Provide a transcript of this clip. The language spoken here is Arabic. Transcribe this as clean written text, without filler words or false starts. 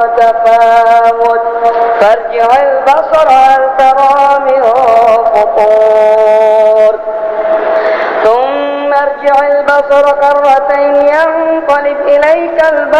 تفاوت فارجع البصر هل ترى من فطور ثم ارجع البصر كرتين ينقلب إليك البصر